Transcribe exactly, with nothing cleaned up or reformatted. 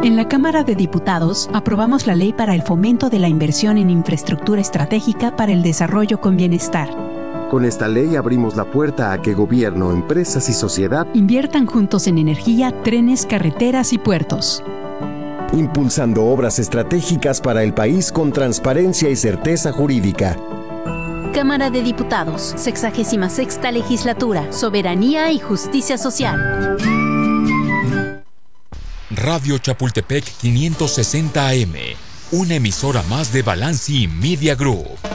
En la Cámara de Diputados aprobamos la Ley para el Fomento de la Inversión en Infraestructura Estratégica para el Desarrollo con Bienestar. Con esta ley abrimos la puerta a que gobierno, empresas y sociedad inviertan juntos en energía, trenes, carreteras y puertos, impulsando obras estratégicas para el país con transparencia y certeza jurídica. Cámara de Diputados, sexagésima sexta Legislatura, Soberanía y Justicia Social. Radio Chapultepec quinientos sesenta A M, una emisora más de Balanci Media Group.